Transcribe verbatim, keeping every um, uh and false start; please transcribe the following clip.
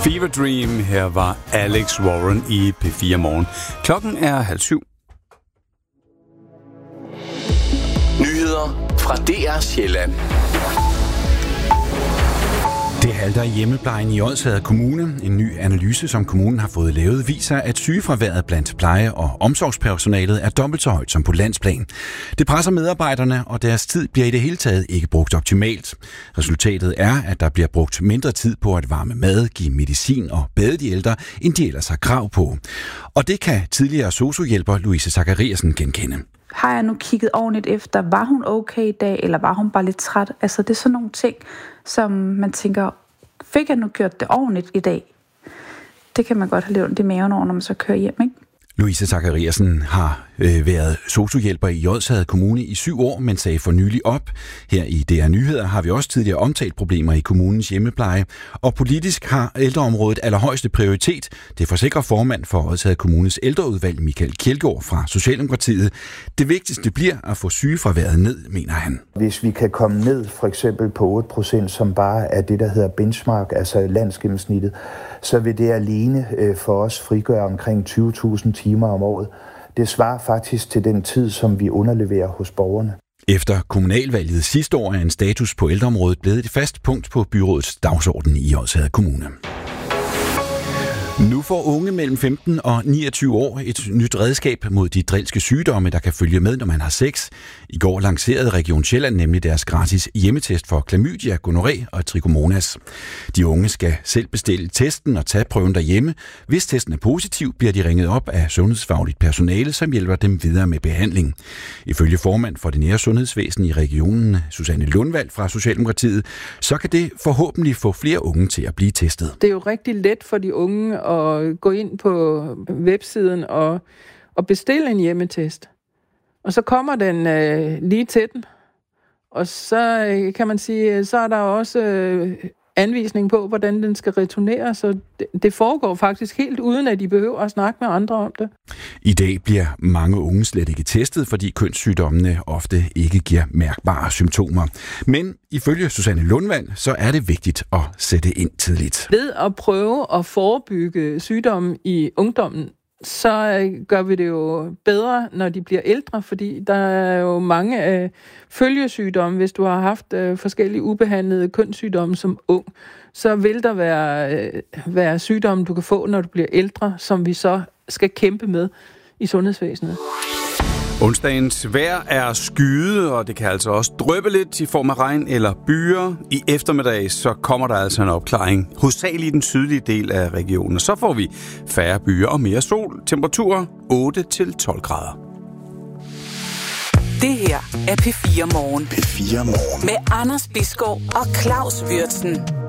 Fever Dream. Her var Alex Warren i P fire Morgen. Klokken er halv syv. Nyheder fra D R Sjælland. Det halter i hjemmeplejen i Odsherred Kommune. En ny analyse, som kommunen har fået lavet, viser, at sygefraværet blandt pleje- og omsorgspersonalet er dobbelt så højt som på landsplan. Det presser medarbejderne, og deres tid bliver i det hele taget ikke brugt optimalt. Resultatet er, at der bliver brugt mindre tid på at varme mad, give medicin og bade de ældre, end de ellers har krav på. Og det kan tidligere sosu-hjælper Louise Zachariasen genkende. Har jeg nu kigget ordentligt efter, var hun okay i dag, eller var hun bare lidt træt? Altså det er sådan nogle ting, som man tænker, fik jeg nu gjort det ordentligt i dag? Det kan man godt have levet i maven over, når man så kører hjem, ikke? Louise Zachariasen har øh, været sosu-hjælper i Odsherred Kommune i syv år, men sagde for nylig op. Her i D R Nyheder har vi også tidligere omtalt problemer i kommunens hjemmepleje, og politisk har ældreområdet allerhøjeste prioritet. Det forsikrer formand for Odsherred Kommunes ældreudvalg, Michael Kjeldgaard fra Socialdemokratiet. Det vigtigste bliver at få sygefraværet ned, mener han. Hvis vi kan komme ned for eksempel på otte procent, som bare er det, der hedder benchmark, altså landsgennemsnittet, så vil det alene øh, for os frigøre omkring tyve tusind timer om året. Det svarer faktisk til den tid, som vi underleverer hos borgerne. Efter kommunalvalget sidste år er en status på ældreområdet blevet et fast punkt på byrådets dagsorden i Odsherred Kommune. Nu får unge mellem femten og niogtyve år et nyt redskab mod de drilske sygdomme, der kan følge med, når man har sex. I går lancerede Region Sjælland nemlig deres gratis hjemmetest for klamydia, gonorrhé og trichomonas. De unge skal selv bestille testen og tage prøven derhjemme. Hvis testen er positiv, bliver de ringet op af sundhedsfagligt personale, som hjælper dem videre med behandling. Ifølge formand for det nære sundhedsvæsen i regionen, Susanne Lundvald fra Socialdemokratiet, så kan det forhåbentlig få flere unge til at blive testet. Det er jo rigtig let for de unge at gå ind på websiden og, og bestille en hjemmetest. Og så kommer den øh, lige til den. Og så øh, kan man sige, så er der også øh, anvisning på, hvordan den skal returnere. Så det, det foregår faktisk helt uden, at de behøver at snakke med andre om det. I dag bliver mange unge slet ikke testet, fordi kønssygdommene ofte ikke giver mærkbare symptomer. Men ifølge Susanne Lundvald, så er det vigtigt at sætte ind tidligt. Ved at prøve at forebygge sygdommen i ungdommen, så gør vi det jo bedre, når de bliver ældre, fordi der er jo mange øh, følgesygdomme. Hvis du har haft øh, forskellige ubehandlede kønssygdomme som ung, så vil der være, øh, være sygdomme, du kan få, når du bliver ældre, som vi så skal kæmpe med i sundhedsvæsenet. Onsdagens vejr er skyet, og det kan altså også dryppe lidt i form af regn eller byer. I eftermiddag så kommer der altså en opklaring, hovedsageligt i den sydlige del af regionen. Så får vi færre byer og mere sol. Temperaturer otte til tolv grader. Det her er P fire Morgen. P fire Morgen. Med Anders Bisgaard og Claus Würtzen.